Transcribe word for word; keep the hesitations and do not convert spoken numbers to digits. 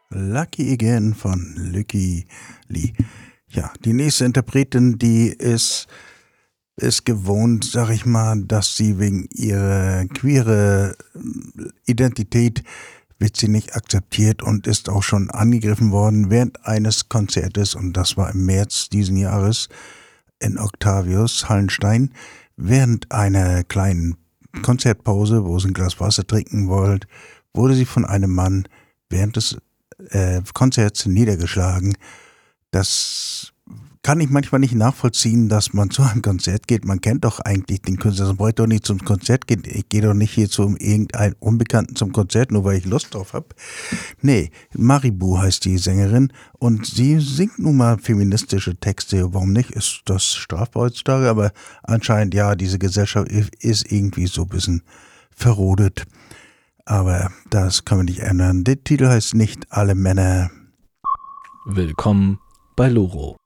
Lucky Again von Lykke Li. Ja, die nächste Interpretin, die ist, ist gewohnt, sag ich mal, dass sie wegen ihrer queere Identität wird sie nicht akzeptiert und ist auch schon angegriffen worden während eines Konzertes, und das war im März diesen Jahres in Octavius Hallenstein. Während einer kleinen Konzertpause, wo sie ein Glas Wasser trinken wollte, wurde sie von einem Mann während des äh, Konzerts niedergeschlagen. Das kann ich manchmal nicht nachvollziehen, dass man zu einem Konzert geht. Man kennt doch eigentlich den Künstler. Man braucht doch nicht zum Konzert gehen. Ich gehe doch nicht hier zu irgendeinem Unbekannten zum Konzert, nur weil ich Lust drauf habe. Nee, Maribu heißt die Sängerin und sie singt nun mal feministische Texte. Warum nicht? Ist das strafbar heutzutage? Aber anscheinend, ja, diese Gesellschaft ist irgendwie so ein bisschen verrodet. Aber das können wir nicht ändern. Der Titel heißt Nicht alle Männer. Willkommen bei Loro.